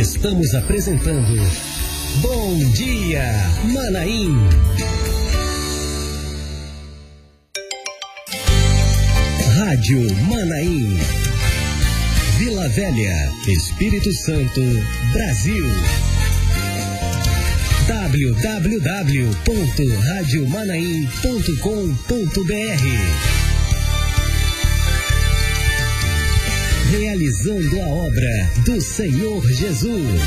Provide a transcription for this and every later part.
Estamos apresentando Bom Dia Manaim. Rádio Manaim. Vila Velha, Espírito Santo, Brasil. www.radiomanaim.com.br. Realizando a obra do Senhor Jesus.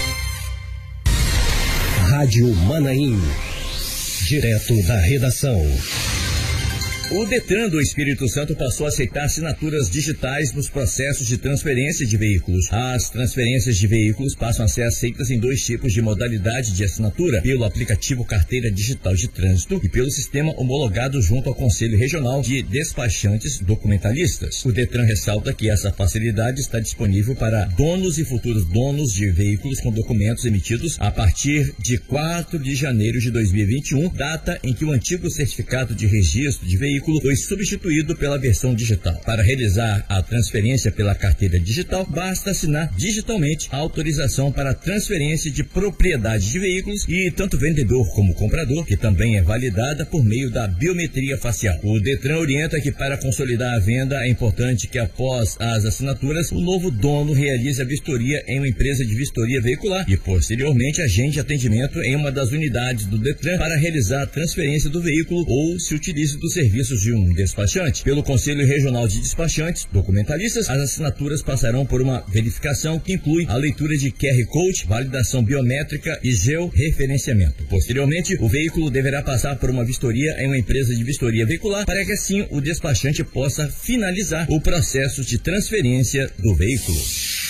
Rádio Manaim, direto da redação. O Detran do Espírito Santo passou a aceitar assinaturas digitais nos processos de transferência de veículos. As transferências de veículos passam a ser aceitas em dois tipos de modalidade de assinatura: pelo aplicativo Carteira Digital de Trânsito e pelo sistema homologado junto ao Conselho Regional de Despachantes Documentalistas. O Detran ressalta que essa facilidade está disponível para donos e futuros donos de veículos com documentos emitidos a partir de 4 de janeiro de 2021, data em que o antigo certificado de registro de veículo foi substituído pela versão digital. Para realizar a transferência pela carteira digital, basta assinar digitalmente a autorização para transferência de propriedade de veículos e tanto vendedor como comprador, que também é validada por meio da biometria facial. O Detran orienta que para consolidar a venda é importante que após as assinaturas, o novo dono realize a vistoria em uma empresa de vistoria veicular e posteriormente agende atendimento em uma das unidades do Detran para realizar a transferência do veículo ou se utilize do serviço de um despachante. Pelo Conselho Regional de Despachantes Documentalistas, as assinaturas passarão por uma verificação que inclui a leitura de QR Code, validação biométrica e georreferenciamento. Posteriormente, o veículo deverá passar por uma vistoria em uma empresa de vistoria veicular para que assim o despachante possa finalizar o processo de transferência do veículo.